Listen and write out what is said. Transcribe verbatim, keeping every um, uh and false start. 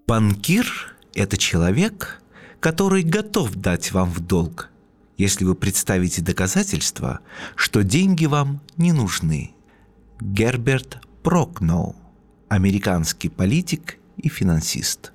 Банкир – это человек, который готов дать вам в долг, если вы представите доказательства, что деньги вам не нужны. Герберт Прокноу, американский политик и финансист.